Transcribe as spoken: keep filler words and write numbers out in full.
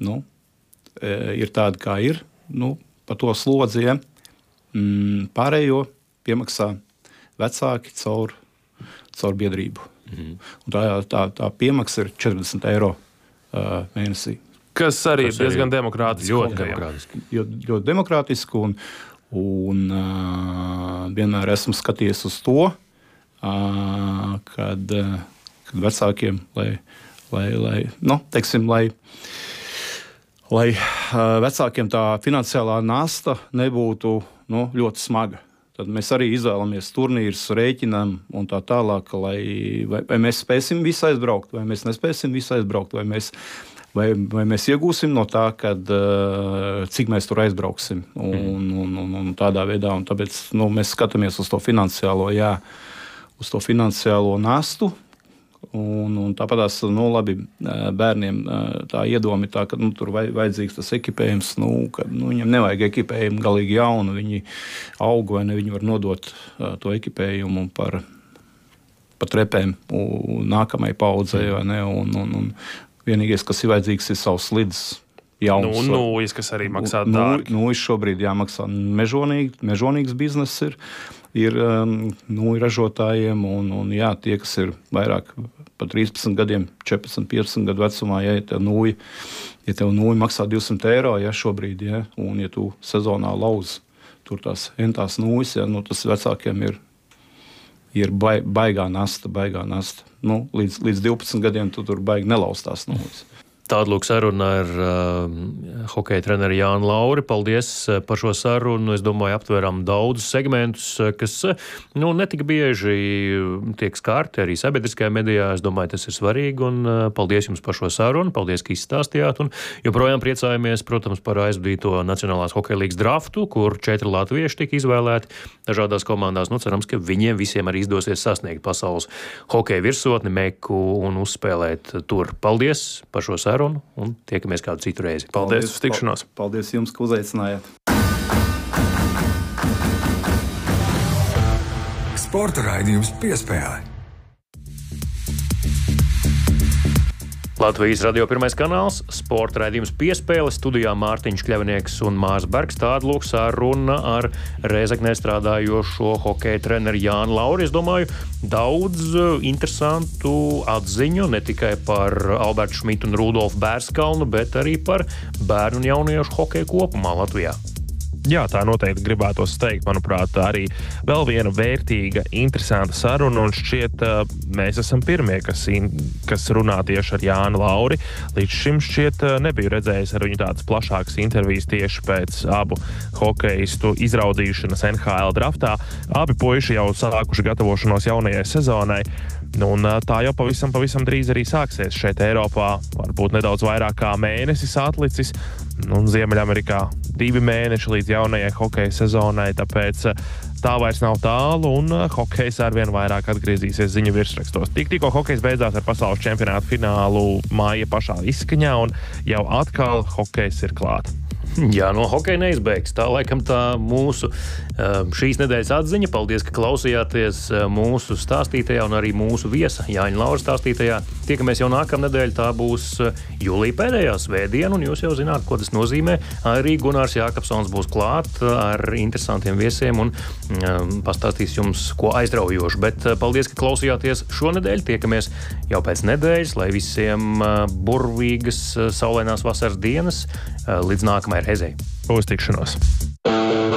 nu, ir tādi, kā ir, nu, pa to slodzi, ja, mm, pārējo piemaksā vecāki caur, caur biedrību. Mm. Un tā, tā, tā piemaksa ir četrdesmit eiro uh, mēnesī. Kas arī ir diezgan demokrātiski. Ļoti demokrātiski. Ļoti, ļoti demokrātiski, un, un uh, vienmēr esmu skatījies uz to, uh, kad, uh, kad vecākiem, lai, lai, lai, nu, teiksim, lai, lai uh, vecākiem tā finansiālā nasta nebūtu, nu, ļoti smaga. Tad mēs arī izvēlamies turnīrus, rēķinām un tā tālāk, lai vai, vai mēs spēsim visu aizbraukt, vai mēs nespēsim visu aizbraukt, vai mēs, vai, vai mēs iegūsim no tā, kad, uh, cik mēs tur aizbrauksim. Un, un, un, un tādā veidā, un tāpēc nu, mēs skatāmies uz to finansiālo, jā, uz to finansiālo nastu. Un, un tāpatās, nu, labi, bērniem tā iedoma ir tā, ka nu, tur vajadzīgs tas ekipējums, nu, ka nu, viņam nevajag ekipējumu galīgi jaunu, viņi aug vai ne, viņi var nodot uh, to ekipējumu par, par trepēm nākamai paudzei, vai ne, un, un, un vienīgais, kas ir vajadzīgs, ir savs slids. Jauns, nu, nūjas, kas arī maksā dārgi. Nūjas šobrīd jāmaksā mežonīgi, mežonīgs biznes ir, ir um, nūju ražotājiem, un, un jā, tie, kas ir vairāk par trīspadsmit gadiem, četrpadsmit, piecpadsmit gadu vecumā, ja tev nūja, ja tev nūja maksā divsimt eiro, ja šobrīd, ja, un ja tu sezonā lauz tur tās entās nūjas, ja, nu, tas vecākiem ir, ir baigā nasta, baigā nasta. Nu, līdz, līdz divpadsmit gadiem tu tur baigi nelaustās nūjas. Tāda lūk saruna ar uh, hokeja treneri Jānu Lauri. Paldies par šo sarunu. Es domāju, aptverām daudzus segmentus, kas nu, netika bieži tiek skārti arī sabiedriskajā medijā. Es domāju, tas ir svarīgi, un uh, paldies jums par šo sarunu. Paldies, ka izstāstījāt, un joprojām priecājamies, protams, par aizvadīto Nacionālās hokeja līgas draftu, kur četri latvieši tika izvēlēti dažādās komandās. Nu, cerams, ka viņiem visiem arī izdosies sasniegt pasaules hokeja virsotni, meku un uzspēlēt tur. Paldies par šo sarunu. Un tiekamies kādu citu reizi. Paldies, paldies uz tikšanos. Paldies jums, ka uzaicinājāt. Sporta raidījums Piespēle. Latvijas radio pirmais kanāls, sporta raidījums Piespēle, studijā Mārtiņš Kļavinieks un Mārs Bergs. Tāda lūk saruna ar Rēzeknē strādājošo hokeja treneri Jānu Lauri. Es domāju, daudz interesantu atziņu ne tikai par Albertu Šmitu un Rudolfu Bērskalnu, bet arī par bērnu un jauniešu hokeju kopumā Latvijā. Jā, tā noteikti gribētos teikt, manuprāt, arī vēl viena vērtīga, interesanta saruna, un šķiet, mēs esam pirmie, kas, in, kas runā tieši ar Jānu Lauri. Līdz šim šķiet nebiju redzējis ar viņu tādas plašākas intervijas tieši pēc abu hokeistu izraudzīšanas N H L draftā. Abi puiši jau sākuši gatavošanos jaunajai sezonai. Nu, un tā jau pavisam, pavisam drīz arī sāksies šeit Eiropā. Varbūt nedaudz vairāk kā mēnesis atlicis. Nu, un Ziemeļamerikā divi mēneši līdz jaunajai hokeja sezonai, tāpēc tā vairs nav tālu, un hokejs arvien vairāk atgriezīsies ziņu virsrakstos. Tik tikko hokejs beidzās ar pasaules čempionātu finālu māja pašā izskaņā, un jau atkal hokejs ir klāt. Jā, no hokeja neizbēgs. Tā laikam tā mūsu šīs nedēļas atziņa. Paldies, ka klausījāties mūsu stāstītajā un arī mūsu viesa Jāņa Laura stāstītajā. Tiekamies jau nākamnedēļ, tā būs jūlija pēdējā svētdiena, un jūs jau zināt, ko tas nozīmē. Arī Gunārs Jākapsons būs klāt ar interesantiem viesiem un um, pastāstīs jums ko aizraujošu. Bet paldies, ka klausījāties šonedēļ. Tiekamies jau pēc nedēļas, lai visiem burvīgas saulainās vasaras dienas līdz nākamajai reizei. Uz tikšanos!